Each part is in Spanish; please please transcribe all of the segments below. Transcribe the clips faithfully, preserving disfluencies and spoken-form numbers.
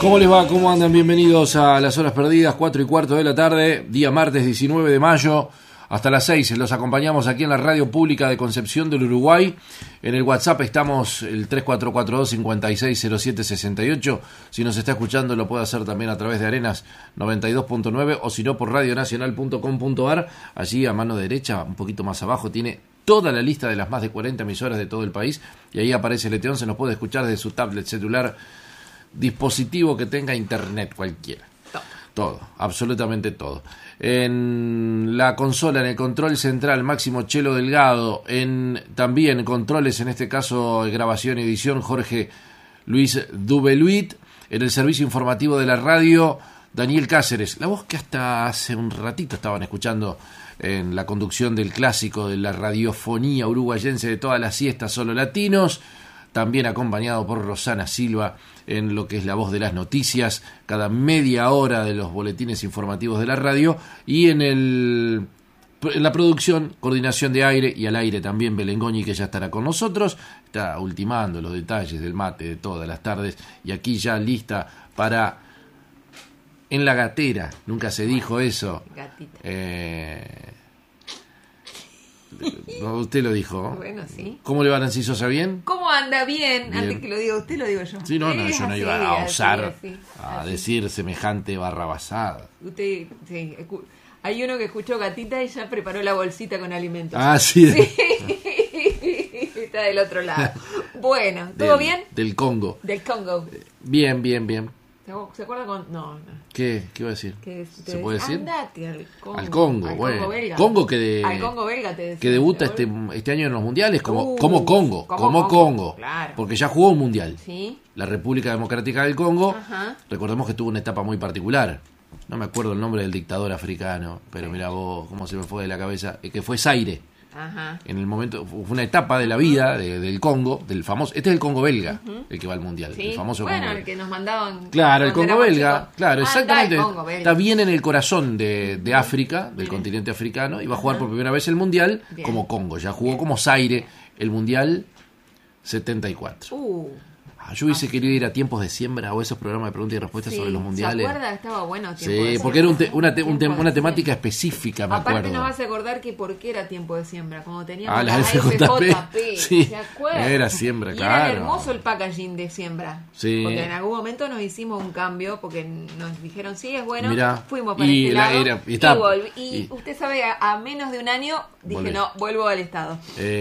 ¿Cómo les va? ¿Cómo andan? Bienvenidos a Las Horas Perdidas, cuatro y cuarto de la tarde, día martes diecinueve de mayo, hasta las seis. Los acompañamos aquí en la Radio Pública de Concepción del Uruguay. En el WhatsApp estamos el tres cuatro cuatro dos, cinco seis cero siete seis ocho. Si nos está escuchando lo puede hacer también a través de Arenas noventa y dos punto nueve o si no por radionacional punto com punto a r. Allí a mano derecha, un poquito más abajo, tiene toda la lista de las más de cuarenta emisoras de todo el país y ahí aparece el E T once, nos puede escuchar desde su tablet, celular, dispositivo que tenga internet cualquiera. Todo, todo, absolutamente todo. En la consola, en el control central, Máximo Chelo Delgado. En también controles, en este caso grabación y edición, Jorge Luis Dubeluit. En el servicio informativo de la radio, Daniel Cáceres. La voz que hasta hace un ratito estaban escuchando en la conducción del clásico de la radiofonía uruguayense de todas las siestas, Solo Latinos. También acompañado por Rosana Silva en lo que es la voz de las noticias, cada media hora de los boletines informativos de la radio, y en el en la producción, coordinación de aire y al aire también Belengoñi, que ya estará con nosotros, está ultimando los detalles del mate de todas las tardes, y aquí ya lista para En la Gatera, nunca se dijo eso. Gatita. Eh... Usted lo dijo. Bueno, sí. ¿Cómo le va, Nancy Sosa? ¿Bien? ¿Cómo anda? Bien. Bien. Antes que lo diga usted, lo digo yo. Sí, no, no, Es yo no así, iba a osar así, así, a así. decir semejante barrabasada. Usted, sí. escu- Hay uno que escuchó Gatita y ya preparó la bolsita con alimentos. Ah, sí. Sí. Está del otro lado. Bueno, ¿todo Del- bien? Del Congo. Del Congo. Bien, bien, bien. ¿Se se acuerda con.? No, no. ¿Qué? ¿Qué iba a decir? Que ¿Se puede decir? Andate al Congo. Al Congo, al bueno. Congo belga. Congo que de- Al Congo belga te decía. Que debuta ¿se este, acuerda? este año en los mundiales como, Uh, como Congo. como Como Congo, Congo. claro. Porque ya jugó un mundial. Sí. La República Democrática del Congo. Ajá. Recordemos que tuvo una etapa muy particular. No me acuerdo el nombre del dictador africano, pero mira vos cómo se me fue de la cabeza. eh, Que fue Zaire. Ajá. En el momento, fue una etapa de la vida de- del Congo, del famoso, este es el Congo belga, el que va al mundial, Sí. el famoso Bueno, Congo el belga. que nos mandaban. Claro, el cuando Congo éramos belga, chicos. claro, Anda, exactamente, el Congo belga. está bien en el corazón de, de África, del continente africano, y va a jugar por primera vez el mundial Bien. como Congo, ya jugó Bien. como Zaire el mundial setenta y cuatro. Uh, Ah, yo hubiese querido ir a Tiempos de Siembra o esos programas de preguntas y respuestas sí. sobre los mundiales. ¿Se acuerda? Estaba bueno. Tiempo Sí, de porque era un te- siembra. una, te- un te- Tiempo de una temática siembra. específica, me Aparte acuerdo. nos vas a acordar que por qué era tiempo de siembra, como teníamos Ah, la la F J P. Sí, ¿se acuerda? era siembra, y claro. era hermoso el packaging de siembra. Sí. Porque en algún momento nos hicimos un cambio, porque nos dijeron, sí, es bueno, Mirá, fuimos para y este la- lado, era- y y, está- volví. Y, y- usted sabe, a, a menos de un año dije, Volví. no, vuelvo al estado.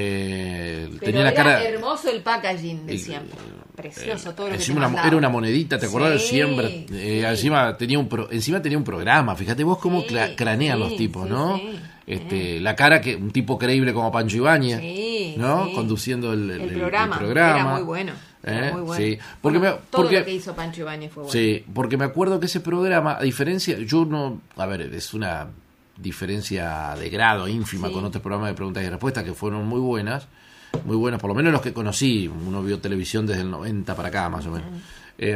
Eh, Pero tenía la era cara... hermoso el packaging de el- siembra. Precioso Eh, todo lo que te encima una, mandaban. era una monedita, ¿te acordás? Sí, Siembra, sí. eh, encima tenía un pro- encima tenía un programa, fíjate vos cómo Sí, cla- cranean sí, los tipos, sí, ¿no? sí, este, sí. la cara que un tipo creíble como Pancho Ibáñez, Sí, ¿no? sí. Conduciendo el, el- El el- programa, el programa. era muy bueno, era ¿Eh? muy bueno. Sí, porque Bueno, me, todo porque, lo que hizo Pancho Ibáñez fue bueno. sí, porque me acuerdo que ese programa, a diferencia, yo no, a ver, es una diferencia de grado ínfima Sí. con otros programas de preguntas y respuestas que fueron muy buenas, muy buenas, por lo menos los que conocí, uno vio televisión desde el noventa para acá más o menos. Eh,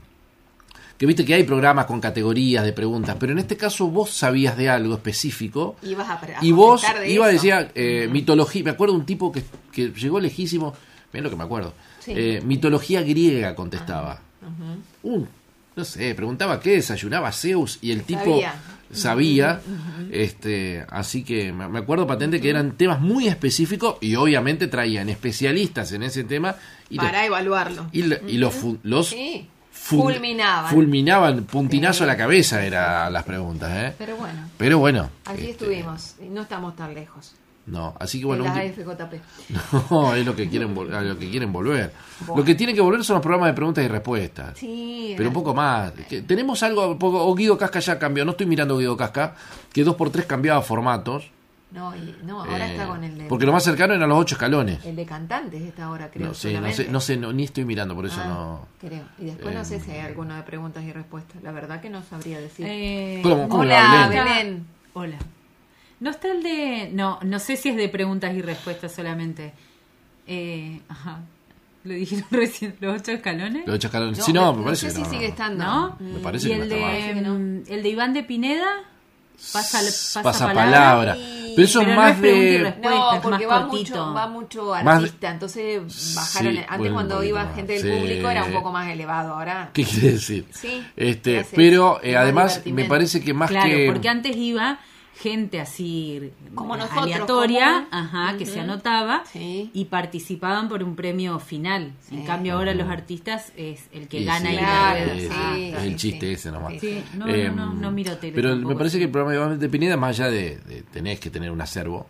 que viste que hay programas con categorías de preguntas, pero en este caso vos sabías de algo específico Ibas a, pre- a y vos contestar de ibas a eso. decir eh, mitología, me acuerdo de un tipo que, que llegó lejísimo, mirá lo que me acuerdo, Sí. eh, mitología griega contestaba. Uh, no sé, preguntaba qué desayunaba Zeus y el tipo Sabía. sabía, este, así que me me acuerdo patente que eran temas muy específicos y obviamente traían especialistas en ese tema y, Para los- evaluarlo. y, lo- y los, fu- los Sí. fun- Fulminaban. fulminaban, puntinazo Sí. a la cabeza eran las preguntas, ¿eh? Pero bueno, Pero bueno, aquí este, estuvimos. Y no estamos tan lejos. no, así que En bueno, la un- F J P. no, es lo que quieren vol- a lo que quieren volver. Bueno. Lo que tienen que volver son los programas de preguntas y respuestas. Sí. Pero un poco más. Que tenemos algo, poco- o Guido Casca ya cambió, no estoy mirando a Guido Casca, que dos por tres cambiaba formatos. No, y- no ahora eh, está con el de, porque lo más cercano eran los ocho escalones. el de cantantes esta hora, creo. No sé, no solamente. sé, no sé, no- ni estoy mirando, por eso Ah, no. creo. Y después Eh, no sé si hay alguno de preguntas y respuestas. La verdad que no sabría decir. Eh, ¿Cómo- cómo le Hola, va, Belén? Belén. Hola. No está el de... No, no sé si es de preguntas y respuestas solamente. Eh, ajá. Lo dijeron recién, los ocho escalones. Los ocho escalones. No, sí, no, me- me parece no sé que si no, sigue no. estando. ¿No? Me parece y que no el está de, mal. Parece que no. mm, el de Iván de Pineda, pasa, pasa, Pasa palabra. palabra. Y Pero eso pero es no más es pregunta y de... respuesta, No, es porque más va cortito. mucho, va mucho Más de- artista, entonces bajaron. Sí, Antes bueno, un cuando poquito iba más. gente del Sí. público era un poco más elevado, ahora. ¿Qué quiere decir? Sí, Este, gracias. pero eh, Más además me divertimento. parece que más Claro, que... porque antes iba gente así Como eh, nosotros, aleatoria, común. ajá, que se Ujú. anotaba Sí. y participaban por un premio final. Sí. En cambio ahora los artistas es el que Sí, gana sí, y Claro, la rueda. es, Ah, sí, es el sí, chiste sí. ese nomás. Sí. sí, no, Eh, no, no, no miro tele. Pero me tampoco, parece sí. que el programa de Iván de Pineda, más allá de, de tenés que tener un acervo,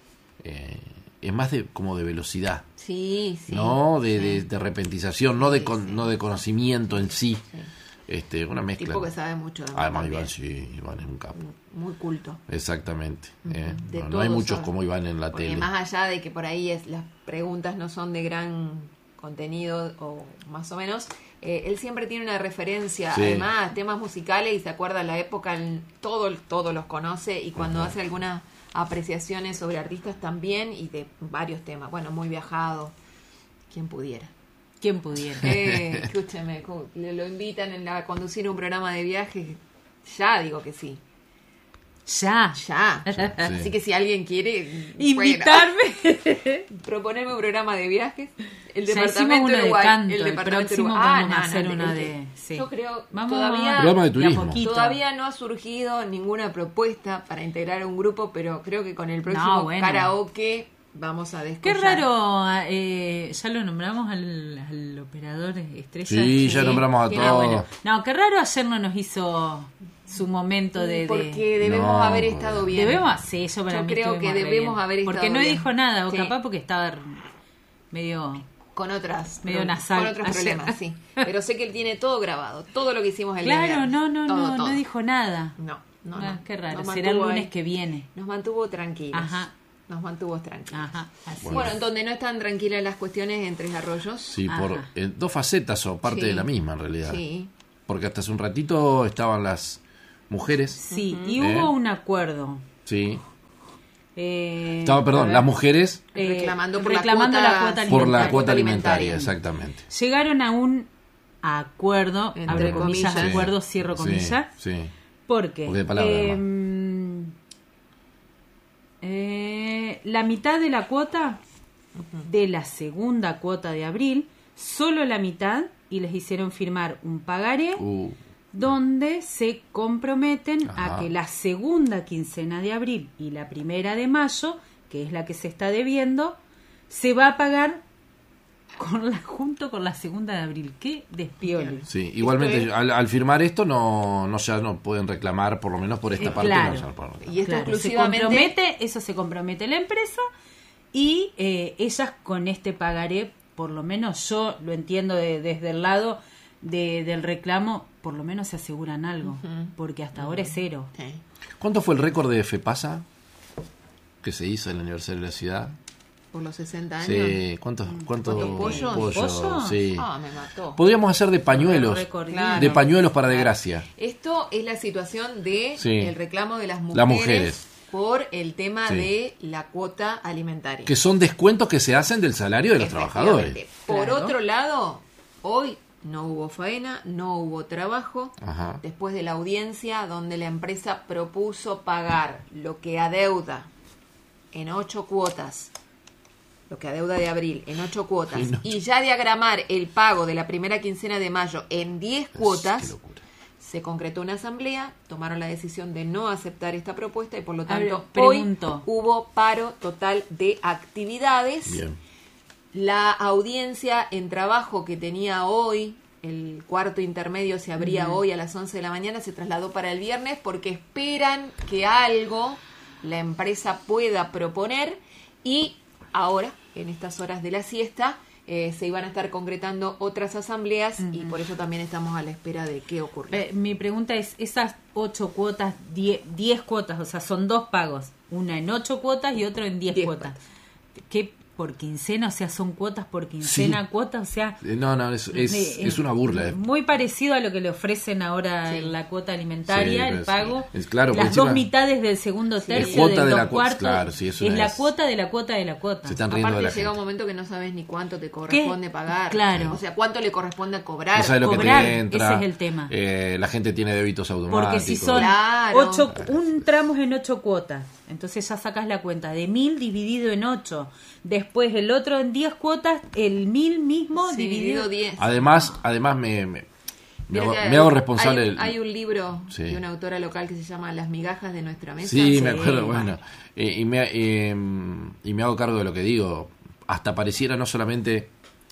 eh, es más de como de velocidad, Sí, sí. ¿no? De, sí. de, de repentización, no de Sí, con- sí. no de conocimiento en sí. Sí. Este, una mezcla. Tipo que sabe mucho. Además, también. Iván sí, Iván es un capo. Muy culto. Exactamente. eh. De No, no hay todo muchos sabe. como Iván en la Porque tele. más allá de que por ahí es, las preguntas no son de gran contenido o más o menos, eh, él siempre tiene una referencia, Sí. además, temas musicales y se acuerda la época, el- todo, todo los conoce y cuando hace algunas apreciaciones sobre artistas también y de varios temas. Bueno, muy viajado, quien pudiera. ¿Quién pudiera? Eh, escúcheme, cu- le lo invitan en la, a conducir un programa de viajes, ya digo que sí, Ya. ya. Sí. Así que si alguien quiere Invitarme. bueno, proponerme un programa de viajes, el Ya departamento hicimos uno de Uruguay, canto, el el departamento próximo Uruguay. vamos a hacer el- uno el- de- sí. Yo creo Vamos todavía Programa de a turismo. poquito. todavía no ha surgido ninguna propuesta para integrar un grupo, pero creo que con el próximo No, bueno. karaoke vamos a Qué descollar. raro, eh, ya lo nombramos al, al operador estrella. Sí, ya nombramos a Sí. todos. Ah, bueno. No, qué raro ayer no nos hizo su momento de... de- Porque debemos No, haber bueno. estado bien. Debemos, sí, yo para Yo mí creo estuvimos que re debemos bien. haber estado Porque no bien. dijo nada, o Sí. capaz porque estaba medio... Con otras Medio pro- nasal con otros ayer. problemas, sí. Pero sé que él tiene todo grabado, todo lo que hicimos el Claro, viernes. no, no, Todo, no, todo. no dijo nada. No, no, Ah, no. qué raro, Nos será el mantuvo lunes ahí. que viene. Nos mantuvo tranquilos. Ajá. Nos mantuvo tranquilos. Ajá, así Bueno, es. en donde no están tranquilas las cuestiones en Tres Arroyos. Sí, Ajá. por eh, dos facetas o parte Sí. de la misma en realidad. Sí. Porque hasta hace un ratito estaban las mujeres. Sí, y ¿Eh? hubo un acuerdo. Sí. Eh, Estaba, a perdón, ver. las mujeres Eh, Reclamando por la reclamando cuota- la cuota por la alimentaria. cuota alimentaria. alimentaria, exactamente. Llegaron a un acuerdo, Entre abre comillas, comillas. acuerdo, cierro Sí, comillas, Sí. porque Porque de palabra eh, eh, la mitad de la cuota de la segunda cuota de abril, solo la mitad, y les hicieron firmar un pagaré Uh, donde se comprometen Ajá. a que la segunda quincena de abril y la primera de mayo, que es la que se está debiendo, se va a pagar con la, junto con la segunda de abril. ¡Qué despiole! sí, igualmente Esto es- al, al firmar esto no, no ya no pueden reclamar, por lo menos por esta Eh, parte. claro. no, ya no pueden reclamar. Y esto Claro, se exclusivamente compromete, eso se compromete la empresa y eh, ellas con este pagaré, por lo menos yo lo entiendo de- desde el lado de, del reclamo, por lo menos se aseguran algo, porque hasta ahora es cero. Sí. ¿Cuánto fue el récord de FEPASA que se hizo en el aniversario de la ciudad? Por los sesenta años. Sí, ¿cuántos cuántos ¿Cuántos pollos? pollos? ¿Pollos? Sí. Ah, me mató. Podríamos hacer de pañuelos, Récord, Claro. de pañuelos para desgracia. Esto es la situación de Sí. el reclamo de las mujeres, Las mujeres. por el tema Sí. de la cuota alimentaria. Que son descuentos que se hacen del salario de los trabajadores. Efectivamente. Por Claro. otro lado, hoy no hubo faena, no hubo trabajo. Ajá. Después de la audiencia donde la empresa propuso pagar lo que adeuda en ocho cuotas, lo que adeuda de abril en ocho cuotas, En ocho. y ya diagramar el pago de la primera quincena de mayo en diez Qué cuotas, locura. se concretó una asamblea, tomaron la decisión de no aceptar esta propuesta y por lo A ver, tanto pregunto. hoy hubo paro total de actividades. Bien. La audiencia en trabajo que tenía hoy, el cuarto intermedio se abría hoy a las once de la mañana, se trasladó para el viernes porque esperan que algo la empresa pueda proponer y ahora, en estas horas de la siesta, eh, se iban a estar concretando otras asambleas y por eso también estamos a la espera de qué ocurre. Eh, mi pregunta es, esas ocho cuotas, die- diez cuotas, o sea, son dos pagos, una en ocho cuotas y otra en diez Diez cuotas. ¿Qué, por quincena, o sea, son cuotas por quincena, Sí. cuotas, o sea... No, no, es, es, eh, es una burla. eh. Muy parecido a lo que le ofrecen ahora Sí. en la cuota alimentaria, Sí, el pero pago. es- es claro, porque las dos encima- mitades del segundo tercio, cuota del de la dos cuota, cuartos, claro, sí, eso es no la es- cuota de la cuota de la cuota. Se están riendo de Aparte la llega un gente. momento que no sabes ni cuánto te corresponde pagar. Claro. O sea, cuánto le corresponde cobrar. No sabes lo que cobrar, te entra. ese es el tema. Eh, la gente tiene débitos automáticos. Porque si son Claro. ocho, un tramo es en ocho cuotas, entonces ya sacas la cuenta de mil dividido en ocho, después el otro en diez cuotas, el mil mismo Sí, dividido dividido diez. Además, además me, me, me Mira hago, que me hago responsable. Hay, del- hay un libro Sí. de una autora local que se llama Las migajas de nuestra mesa. Sí, me Sí. acuerdo, bueno. Eh, y, me, eh, y me hago cargo de lo que digo. Hasta pareciera no solamente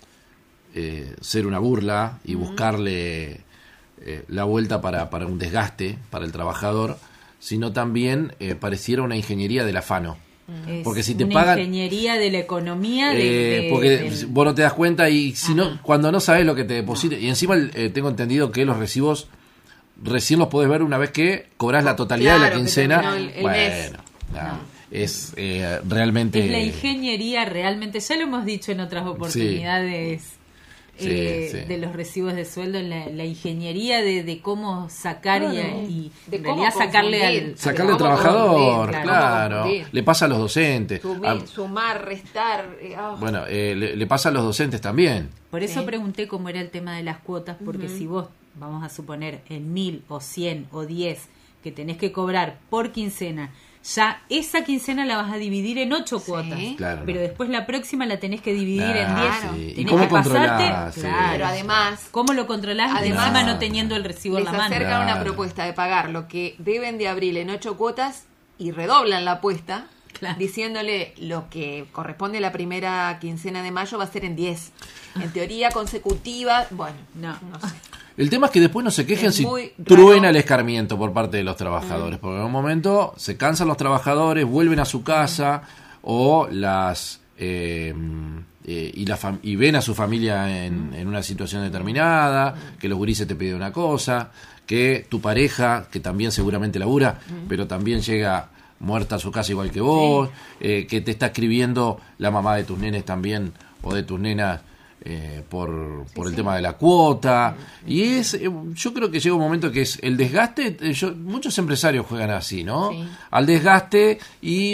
eh, ser una burla y buscarle eh, la vuelta para, para un desgaste para el trabajador, sino también eh, pareciera una ingeniería del afano. es Porque si te una pagan- ingeniería de la economía de, Eh, de- porque del- vos no te das cuenta y si no, cuando no sabes lo que te deposita, y encima eh, tengo entendido que los recibos recién los podés ver una vez que cobras la totalidad de la Claro, que quincena. terminó el- el bueno, mes. no, es eh, realmente es la ingeniería realmente, ya lo hemos dicho en otras oportunidades, Sí, eh, sí. de los recibos de sueldo, la, la ingeniería de, de cómo sacar y, Claro. y De en cómo realidad sacarle confundir. al... sacarle al ¿Cómo trabajador, confundir? claro, ¿Cómo confundir? le pasa a los docentes. Sumir, Ah, sumar, restar. eh, ah. bueno, eh, le, le pasa a los docentes también. Por eso Sí. pregunté cómo era el tema de las cuotas, porque si vos, vamos a suponer, en mil o cien o diez que tenés que cobrar por quincena, ya esa quincena la vas a dividir en ocho cuotas. Claro, Pero no. después la próxima la tenés que dividir en Ah, diez. sí. ¿Y Tenés cómo que pasarte, controlás? Sí. claro. Pero además, ¿Cómo lo controlás Además, encima no teniendo el recibo en les la mano? acercan una Claro. propuesta de pagar lo que deben de abril en ocho cuotas y redoblan la apuesta, Claro. diciéndole lo que corresponde a la primera quincena de mayo va a ser en diez. En teoría consecutiva, bueno, No. no sé. El tema es que después no se quejen Es si muy truena raro. el escarmiento por parte de los trabajadores, porque en un momento se cansan los trabajadores, vuelven a su casa o las eh, eh, y, la fam- y ven a su familia en, en una situación determinada, que los gurises te piden una cosa, que tu pareja, que también seguramente labura, pero también llega muerta a su casa igual que vos, eh, que te está escribiendo la mamá de tus nenes también o de tus nenas eh, por, por el tema de la cuota. Y es, eh, yo creo que llega un momento que es el desgaste, eh, yo, muchos empresarios juegan así, ¿no? Sí. Al desgaste y